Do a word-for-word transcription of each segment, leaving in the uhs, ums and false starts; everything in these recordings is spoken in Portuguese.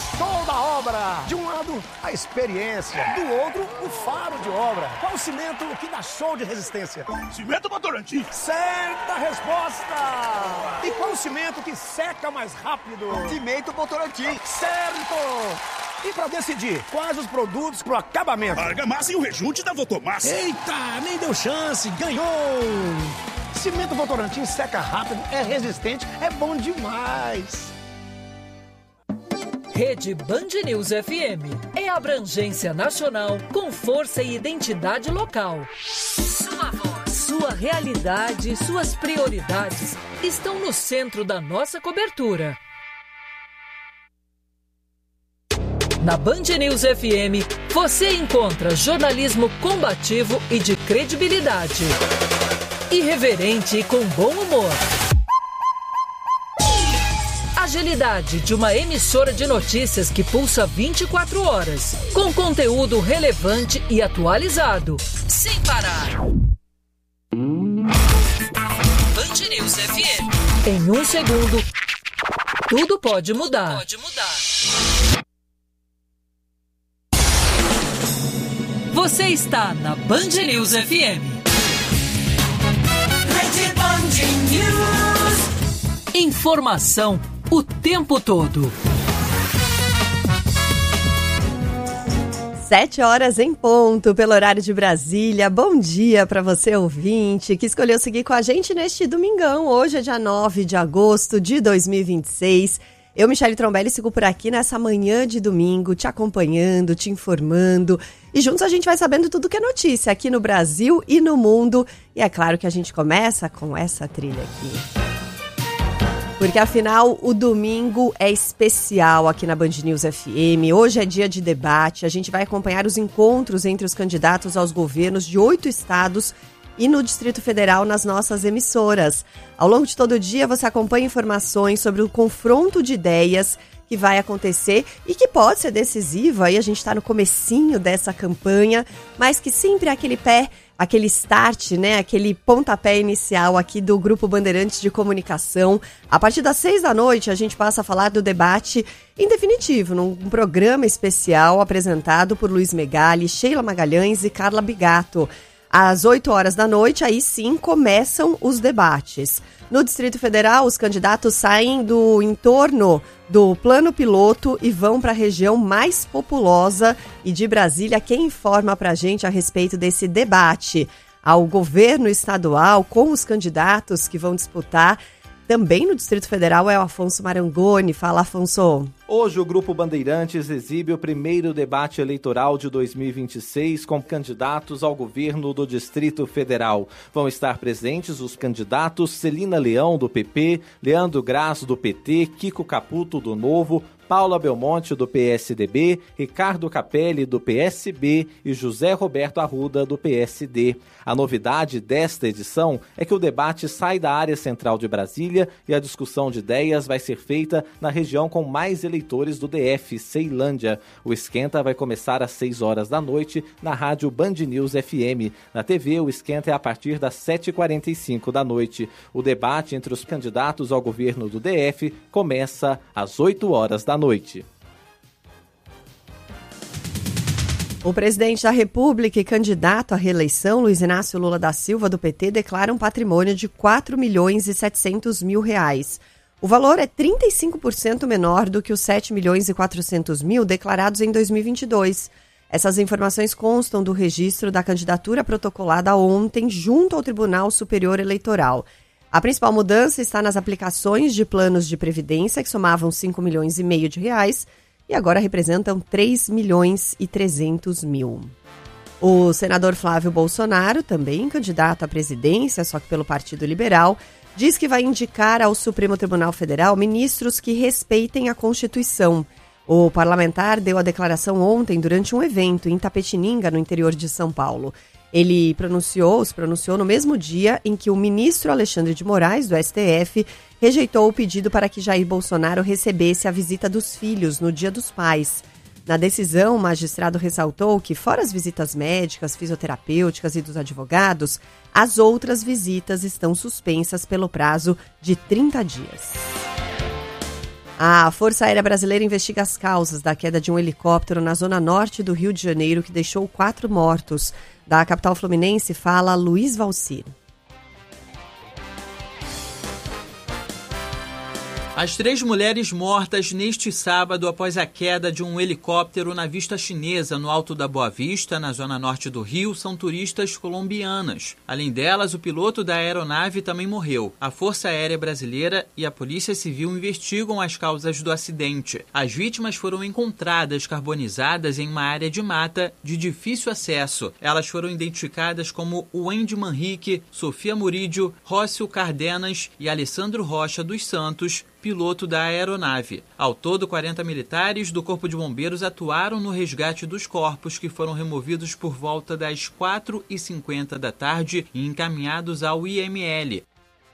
show da obra. De um lado, a experiência. Do outro, o faro de obra. Qual o cimento que dá show de resistência? Cimento Votorantim. Certa resposta. E qual o cimento que seca mais rápido? Cimento Votorantim. Certo. E para decidir quais os produtos pro acabamento? Argamassa e o rejunte da Votomassa. Eita, nem deu chance, ganhou! Cimento Votorantim seca rápido, é resistente, é bom demais. Rede Band News F M é abrangência nacional com força e identidade local. Sua voz, sua realidade, suas prioridades estão no centro da nossa cobertura. Na Band News F M, você encontra jornalismo combativo e de credibilidade. Irreverente e com bom humor. Agilidade de uma emissora de notícias que pulsa vinte e quatro horas, com conteúdo relevante e atualizado, sem parar. Band News F M. Em um segundo, tudo pode mudar. Tudo pode mudar. Você está na Band News F M. Rede Band News. Informação o tempo todo. Sete horas em ponto, pelo horário de Brasília. Bom dia para você, ouvinte, que escolheu seguir com a gente neste domingão. Hoje é dia nove de agosto de dois mil e vinte e seis. Eu, Michele Trombelli, sigo por aqui nessa manhã de domingo, te acompanhando, te informando. E juntos a gente vai sabendo tudo que é notícia aqui no Brasil e no mundo. E é claro que a gente começa com essa trilha aqui. Porque afinal o domingo é especial aqui na Band News F M. Hoje é dia de debate. A gente vai acompanhar os encontros entre os candidatos aos governos de oito estados e no Distrito Federal nas nossas emissoras. Ao longo de todo o dia você acompanha informações sobre o confronto de ideias que vai acontecer e que pode ser decisivo. Aí a gente está no comecinho dessa campanha, mas que sempre é aquele pé, aquele start, né, aquele pontapé inicial aqui do Grupo Bandeirantes de Comunicação. A partir das seis da noite a gente passa a falar do debate em definitivo, num programa especial apresentado por Luiz Megali, Sheila Magalhães e Carla Bigato. Às oito horas da noite, aí sim, começam os debates. No Distrito Federal, os candidatos saem do entorno do plano piloto e vão para a região mais populosa. E de Brasília, quem informa para a gente a respeito desse debate ao governo estadual com os candidatos que vão disputar também no Distrito Federal é o Afonso Marangoni. Fala, Afonso. Hoje o Grupo Bandeirantes exibe o primeiro debate eleitoral de dois mil e vinte e seis com candidatos ao governo do Distrito Federal. Vão estar presentes os candidatos Celina Leão, do P P, Leandro Graz, do P T, Kiko Caputo, do Novo, Paula Belmonte, do P S D B, Ricardo Capelli, do P S B e José Roberto Arruda, do P S D. A novidade desta edição é que o debate sai da área central de Brasília e a discussão de ideias vai ser feita na região com mais eleitores do D F, Ceilândia. O esquenta vai começar às seis horas da noite na rádio Band News F M. Na T V, o esquenta é a partir das sete e quarenta e cinco da noite. O debate entre os candidatos ao governo do D F começa às oito horas da noite. O presidente da República e candidato à reeleição, Luiz Inácio Lula da Silva, do P T, declara um patrimônio de quatro milhões e setecentos mil reais. O valor é trinta e cinco por cento menor do que os sete milhões e quatrocentos mil declarados em dois mil e vinte e dois. Essas informações constam do registro da candidatura protocolada ontem junto ao Tribunal Superior Eleitoral. A principal mudança está nas aplicações de planos de previdência, que somavam cinco milhões e meio de reais, e agora representam três milhões e trezentos mil. O senador Flávio Bolsonaro, também candidato à presidência, só que pelo Partido Liberal, diz que vai indicar ao Supremo Tribunal Federal ministros que respeitem a Constituição. O parlamentar deu a declaração ontem durante um evento em Itapetininga, no interior de São Paulo. Ele pronunciou, se pronunciou no mesmo dia em que o ministro Alexandre de Moraes, do S T F, rejeitou o pedido para que Jair Bolsonaro recebesse a visita dos filhos no Dia dos Pais. Na decisão, o magistrado ressaltou que, fora as visitas médicas, fisioterapêuticas e dos advogados, as outras visitas estão suspensas pelo prazo de trinta dias. A Força Aérea Brasileira investiga as causas da queda de um helicóptero na zona norte do Rio de Janeiro, que deixou quatro mortos. Da capital fluminense, fala Luiz Valcir. As três mulheres mortas neste sábado após a queda de um helicóptero na Vista Chinesa, no Alto da Boa Vista, na zona norte do Rio, são turistas colombianas. Além delas, o piloto da aeronave também morreu. A Força Aérea Brasileira e a Polícia Civil investigam as causas do acidente. As vítimas foram encontradas carbonizadas em uma área de mata de difícil acesso. Elas foram identificadas como Wendy Manrique, Sofia Murídio, Rócio Cardenas e Alessandro Rocha dos Santos, piloto da aeronave. Ao todo, quarenta militares do Corpo de Bombeiros atuaram no resgate dos corpos, que foram removidos por volta das quatro e cinquenta da tarde e encaminhados ao I M L.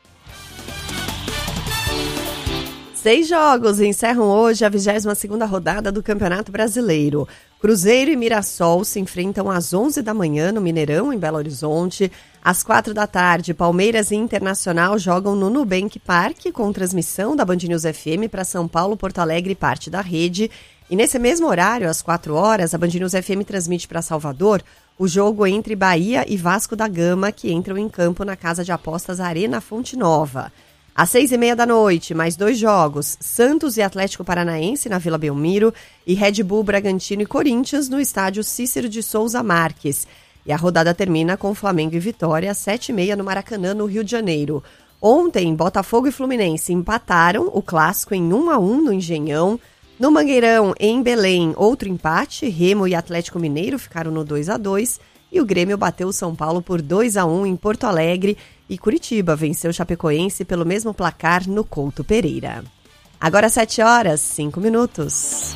Seis jogos encerram hoje a vigésima segunda rodada do Campeonato Brasileiro. Cruzeiro e Mirassol se enfrentam às onze da manhã no Mineirão, em Belo Horizonte. Às quatro da tarde, Palmeiras e Internacional jogam no Nubank Park, com transmissão da Band News F M para São Paulo, Porto Alegre e parte da rede. E nesse mesmo horário, às quatro horas, a Band News F M transmite para Salvador o jogo entre Bahia e Vasco da Gama, que entram em campo na Casa de Apostas Arena Fonte Nova. Às seis e meia da noite, mais dois jogos, Santos e Atlético Paranaense na Vila Belmiro e Red Bull Bragantino e Corinthians no estádio Cícero de Souza Marques. E a rodada termina com Flamengo e Vitória às sete e meia no Maracanã, no Rio de Janeiro. Ontem, Botafogo e Fluminense empataram o clássico em um a um no Engenhão. No Mangueirão, em Belém, outro empate, Remo e Atlético Mineiro ficaram no dois a dois. E o Grêmio bateu o São Paulo por dois a um em Porto Alegre. E Curitiba venceu o Chapecoense pelo mesmo placar no Couto Pereira. Agora sete horas, cinco minutos.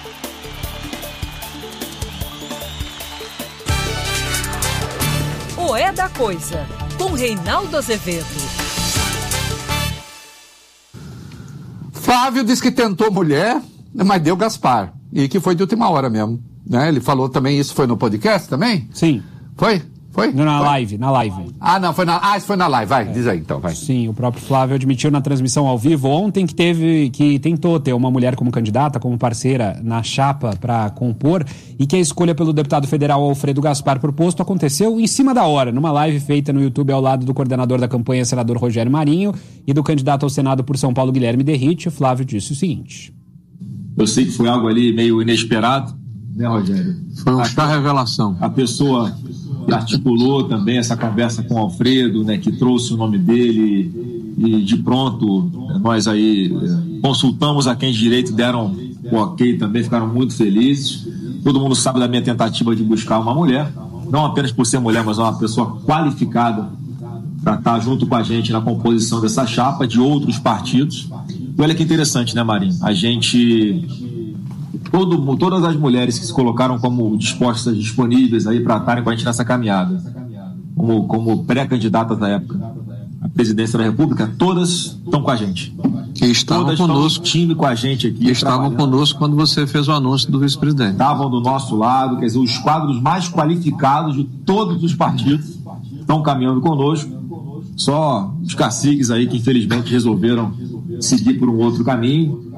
O É da Coisa, com Reinaldo Azevedo. Flávio disse que tentou mulher, mas deu Gaspar. E que foi de última hora mesmo. Né? Ele falou também, isso foi no podcast também? Sim. Foi? Foi? Na foi? live, na live. Ah, não, foi na, ah, isso foi na live, vai, é. diz aí então, vai. Sim, o próprio Flávio admitiu na transmissão ao vivo ontem que teve, que tentou ter uma mulher como candidata, como parceira na chapa para compor, e que a escolha pelo deputado federal Alfredo Gaspar por posto aconteceu em cima da hora, numa live feita no YouTube ao lado do coordenador da campanha, senador Rogério Marinho, e do candidato ao Senado por São Paulo, Guilherme Derrite. O Flávio disse o seguinte: eu sei que foi algo ali meio inesperado, né, Rogério? Foi uma a, revelação. A pessoa que articulou também essa conversa com o Alfredo, né, que trouxe o nome dele, e de pronto nós aí consultamos a quem de direito, deram o ok também, ficaram muito felizes. Todo mundo sabe da minha tentativa de buscar uma mulher, não apenas por ser mulher, mas uma pessoa qualificada para estar junto com a gente na composição dessa chapa, de outros partidos. E olha que interessante, né, Marinho? A gente... Todo, todas as mulheres que se colocaram como dispostas, disponíveis aí para estarem com a gente nessa caminhada, como, como pré-candidatas na época à presidência da República, todas estão com a gente. Que estavam todas conosco. Estão no time com a gente aqui. Que estavam conosco quando você fez o anúncio do vice-presidente. Estavam do nosso lado, quer dizer, os quadros mais qualificados de todos os partidos estão caminhando conosco. Só os caciques aí que infelizmente resolveram seguir por um outro caminho.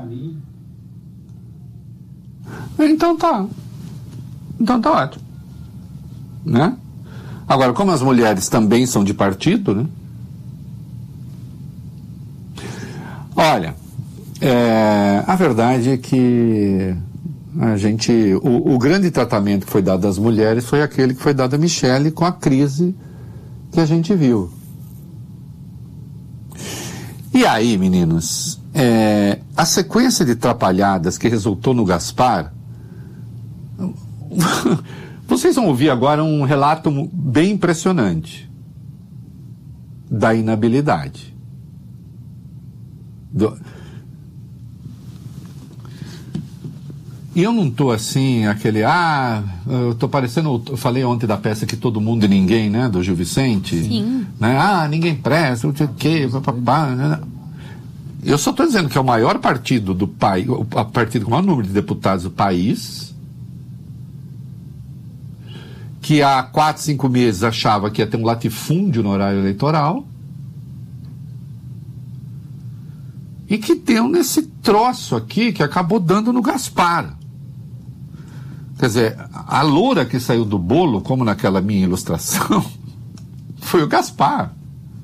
Então tá. Então tá ótimo. Né? Agora, como as mulheres também são de partido, né? Olha, é, a verdade é que a gente, o, o grande tratamento que foi dado às mulheres foi aquele que foi dado a Michele com a crise que a gente viu. E aí, meninos, é, a sequência de trapalhadas que resultou no Gaspar, vocês vão ouvir agora um relato bem impressionante da inabilidade. Do... E eu não tô assim, aquele, ah, eu tô parecendo, eu falei ontem da peça Que Todo Mundo e Ninguém, né, do Gil Vicente. Sim. Né? Ah, ninguém presta, não sei o quê, papapá, né? Eu só tô dizendo que é o maior partido do país, o partido com o maior número de deputados do país, que há quatro, cinco meses achava que ia ter um latifúndio no horário eleitoral, e que deu nesse troço aqui que acabou dando no Gaspar. Quer dizer, a loura que saiu do bolo, como naquela minha ilustração, foi o Gaspar.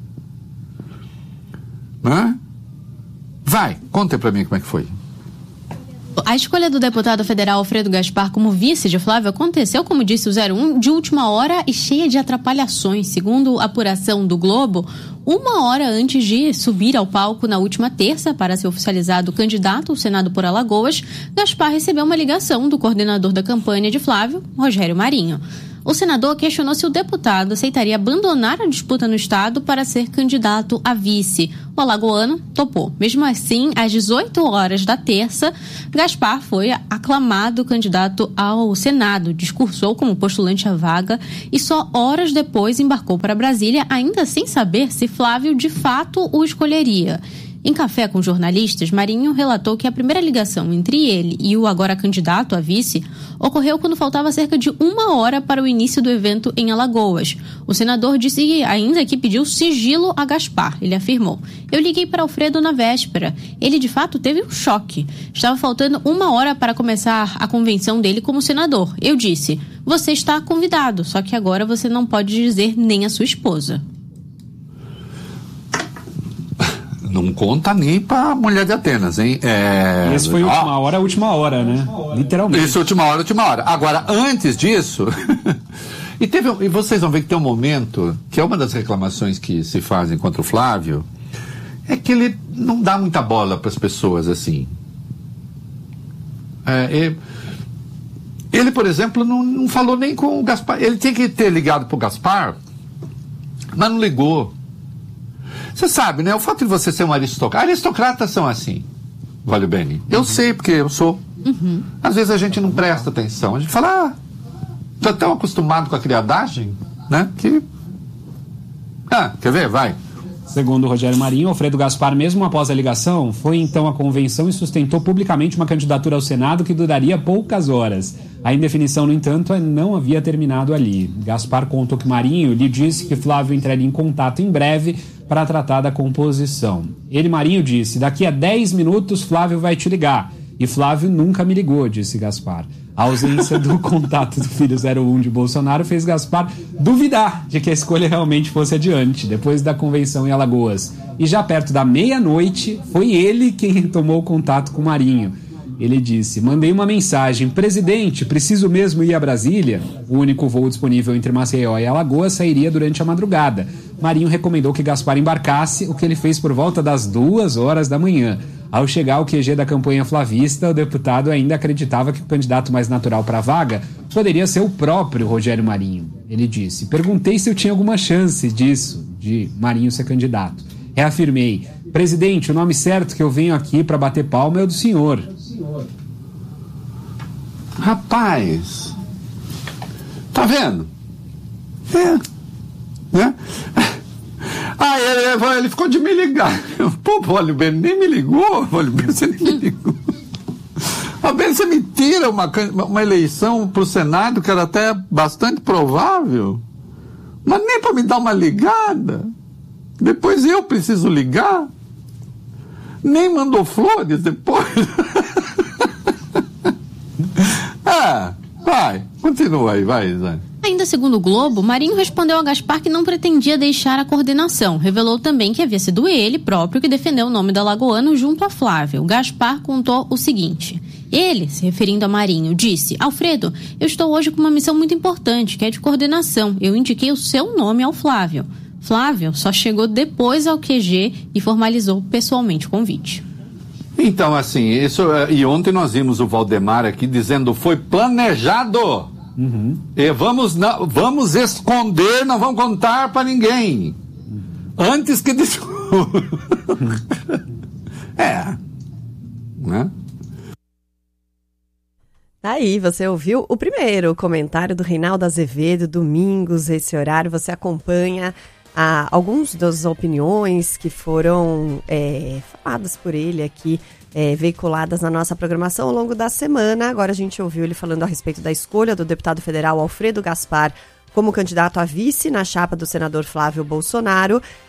Né? Vai, conta pra mim como é que foi. A escolha do deputado federal Alfredo Gaspar como vice de Flávio aconteceu, como disse o zero um, de última hora e cheia de atrapalhações. Segundo a apuração do Globo, uma hora antes de subir ao palco na última terça para ser oficializado candidato ao Senado por Alagoas, Gaspar recebeu uma ligação do coordenador da campanha de Flávio, Rogério Marinho. O senador questionou se o deputado aceitaria abandonar a disputa no estado para ser candidato a vice. O alagoano topou. Mesmo assim, às dezoito horas da terça, Gaspar foi aclamado candidato ao Senado, discursou como postulante à vaga e só horas depois embarcou para Brasília, ainda sem saber se Flávio de fato o escolheria. Em café com jornalistas, Marinho relatou que a primeira ligação entre ele e o agora candidato a vice ocorreu quando faltava cerca de uma hora para o início do evento em Alagoas. O senador disse ainda que pediu sigilo a Gaspar. Ele afirmou: "Eu liguei para Alfredo na véspera. Ele de fato teve um choque. Estava faltando uma hora para começar a convenção dele como senador. Eu disse: você está convidado, só que agora você não pode dizer nem a sua esposa." Não conta nem pra mulher de Atenas, hein? É... Esse foi última ah, hora, última hora, né? Literalmente. Isso, última hora, última hora. Agora, antes disso... e, teve, e vocês vão ver que tem um momento, que é uma das reclamações que se fazem contra o Flávio, é que ele não dá muita bola para as pessoas, assim. É, ele, ele, por exemplo, não, não falou nem com o Gaspar. Ele tinha que ter ligado pro Gaspar, mas não ligou. Você sabe, né? O fato de você ser um aristocrata... Aristocratas são assim, Valio Bene. Eu uhum. sei, porque eu sou. Uhum. Às vezes a gente não presta atenção. A gente fala, ah, tô tão acostumado com a criadagem, né? Que... Ah, quer ver? Vai. Segundo Rogério Marinho, Alfredo Gaspar, mesmo após a ligação, foi então à convenção e sustentou publicamente uma candidatura ao Senado que duraria poucas horas. A indefinição, no entanto, não havia terminado ali. Gaspar contou que Marinho lhe disse que Flávio entraria em contato em breve para tratar da composição. Ele, Marinho, disse: daqui a dez minutos Flávio vai te ligar. E Flávio nunca me ligou, disse Gaspar. A ausência do contato do filho zero um de Bolsonaro fez Gaspar duvidar de que a escolha realmente fosse adiante, depois da convenção em Alagoas. E já perto da meia-noite, foi ele quem tomou contato com Marinho. Ele disse: mandei uma mensagem: presidente, preciso mesmo ir a Brasília? O único voo disponível entre Maceió e Alagoas sairia durante a madrugada. Marinho recomendou que Gaspar embarcasse, o que ele fez por volta das duas horas da manhã. Ao chegar ao Q G da campanha flavista, o deputado ainda acreditava que o candidato mais natural para a vaga poderia ser o próprio Rogério Marinho. Ele disse: perguntei se eu tinha alguma chance disso, de Marinho ser candidato. Reafirmei: presidente, o nome certo que eu venho aqui para bater palma é o do senhor. Rapaz, tá vendo? É, né? Ah, ele, ele ficou de me ligar. Pô, Valio Bene, nem me ligou. Valio Bene, você nem me ligou. A Bene, você me tira uma, uma eleição pro Senado que era até bastante provável, mas nem para me dar uma ligada. Depois eu preciso ligar. Nem mandou flores depois. Ah, vai, continua aí, vai, Zé. Ainda segundo o Globo, Marinho respondeu a Gaspar que não pretendia deixar a coordenação. Revelou também que havia sido ele próprio que defendeu o nome do alagoano junto a Flávio. Gaspar contou o seguinte: ele, se referindo a Marinho, disse: Alfredo, eu estou hoje com uma missão muito importante, que é de coordenação. Eu indiquei o seu nome ao Flávio. Flávio só chegou depois ao Q G e formalizou pessoalmente o convite. Então, assim, isso, e ontem nós vimos o Valdemar aqui dizendo: foi planejado. Uhum. E vamos, não, vamos esconder, não vamos contar para ninguém. Antes que... é. Né? Aí, você ouviu o primeiro comentário do Reinaldo Azevedo, domingos, esse horário, você acompanha ah, algumas das opiniões que foram é, faladas por ele aqui, É, veiculadas na nossa programação ao longo da semana. Agora a gente ouviu ele falando a respeito da escolha do deputado federal Alfredo Gaspar como candidato a vice na chapa do senador Flávio Bolsonaro.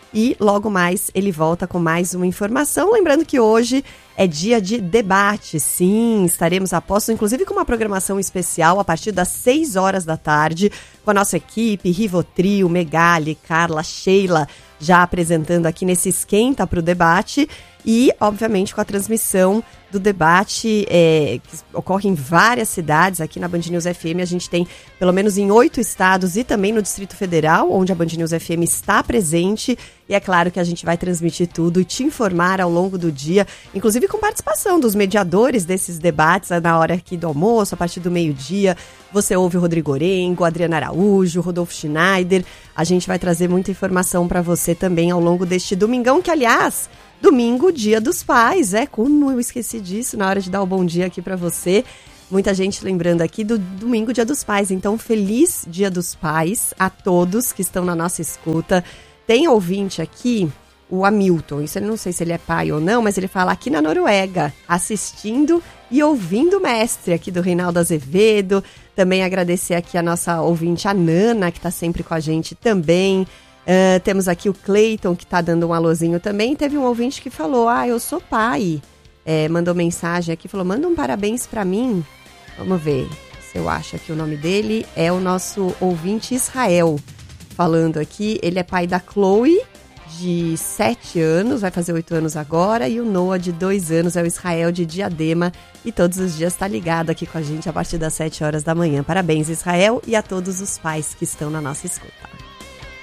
E logo mais ele volta com mais uma informação. Lembrando que hoje é dia de debate, sim, estaremos a posto, inclusive com uma programação especial a partir das seis horas da tarde, com a nossa equipe, Rivotril, Megali, Carla, Sheila, já apresentando aqui nesse esquenta para o debate. E, obviamente, com a transmissão do debate é, que ocorre em várias cidades. Aqui na Band News F M a gente tem pelo menos em oito estados e também no Distrito Federal, onde a Band News F M está presente. E é claro que a gente vai transmitir tudo e te informar ao longo do dia, inclusive com participação dos mediadores desses debates na hora aqui do almoço, a partir do meio-dia. Você ouve o Rodrigo Orengo, Adriana Araújo, Rodolfo Schneider. A gente vai trazer muita informação para você também ao longo deste domingão, que, aliás, domingo, dia dos pais, é? Como eu esqueci disso na hora de dar o bom dia aqui para você. Muita gente lembrando aqui do domingo, dia dos pais. Então, feliz dia dos pais a todos que estão na nossa escuta. Tem ouvinte aqui, o Hamilton, isso eu não sei se ele é pai ou não, mas ele fala aqui na Noruega, assistindo e ouvindo o mestre aqui do Reinaldo Azevedo. Também agradecer aqui a nossa ouvinte, a Nana, que está sempre com a gente também. Uh, temos aqui o Cleiton, que está dando um alôzinho também. Teve um ouvinte que falou, ah, eu sou pai. É, mandou mensagem aqui, falou, manda um parabéns para mim. Vamos ver se eu acho aqui o nome dele. É o nosso ouvinte Israel falando aqui. Ele é pai da Chloe, de sete anos, vai fazer oito anos agora. E o Noah, de dois anos, é o Israel de Diadema. E todos os dias está ligado aqui com a gente a partir das sete horas da manhã. Parabéns, Israel, e a todos os pais que estão na nossa escuta.